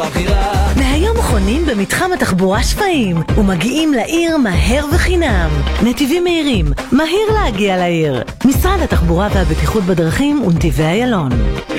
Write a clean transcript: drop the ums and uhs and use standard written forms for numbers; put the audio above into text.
הבחירה. מהיום חונים במתחם התחבורה שפיים ומגיעים לעיר מהר וחינם. נתיבים מהירים, מהיר להגיע לעיר. משרד התחבורה והבטיחות בדרכים ונתיבי איילון.